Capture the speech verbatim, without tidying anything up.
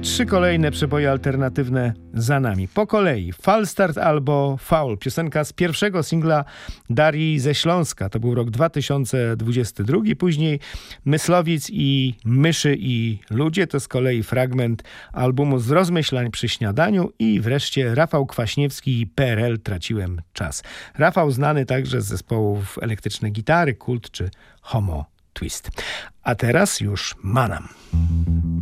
Trzy kolejne przeboje alternatywne za nami. Po kolei Falstart albo Faul. Piosenka z pierwszego singla Darii ze Śląska. To był rok dwa tysiące dwudziesty drugi. Później Myslowic i Myszy i Ludzie. To z kolei fragment albumu Z rozmyślań przy śniadaniu. I wreszcie Rafał Kwaśniewski i P R L Traciłem czas. Rafał znany także z zespołów Elektryczne Gitary, Kult czy Homo Twist. A teraz już Manam.